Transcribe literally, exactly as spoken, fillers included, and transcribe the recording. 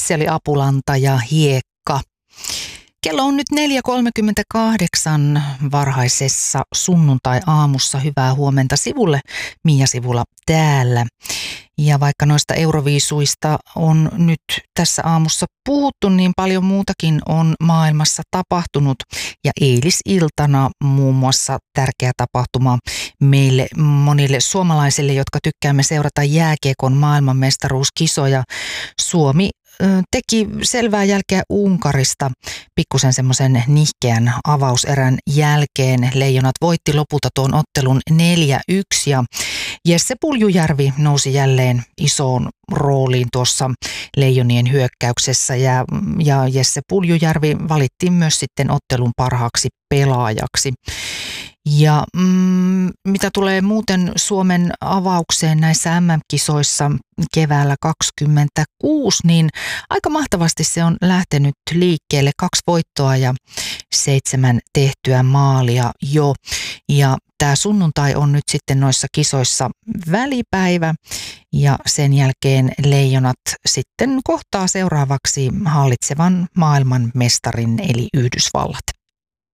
Esseli Apulanta ja Hiekka. Kello on nyt neljä kolmekymmentäkahdeksan varhaisessa sunnuntai-aamussa. Hyvää huomenta sivulle, Mia Sivula täällä. Ja vaikka noista euroviisuista on nyt tässä aamussa puhuttu, niin paljon muutakin on maailmassa tapahtunut. Ja eilisiltana muun muassa tärkeä tapahtuma meille monille suomalaisille, jotka tykkäämme seurata jääkiekon maailmanmestaruuskisoja. Suomi teki selvää jälkeä Unkarista pikkusen semmoisen nihkeän avauserän jälkeen. Leijonat voitti lopulta tuon ottelun neljä yksi ja Jesse Puljujärvi nousi jälleen isoon rooliin tuossa Leijonien hyökkäyksessä ja, ja Jesse Puljujärvi valittiin myös sitten ottelun parhaaksi pelaajaksi. Ja mm, mitä tulee muuten Suomen avaukseen näissä M M-kisoissa keväällä kaksikymmentäkuusi, niin aika mahtavasti se on lähtenyt liikkeelle. Kaksi voittoa ja seitsemän tehtyä maalia jo. Ja tämä sunnuntai on nyt sitten noissa kisoissa välipäivä ja sen jälkeen Leijonat sitten kohtaa seuraavaksi hallitsevan maailman mestarin eli Yhdysvallat.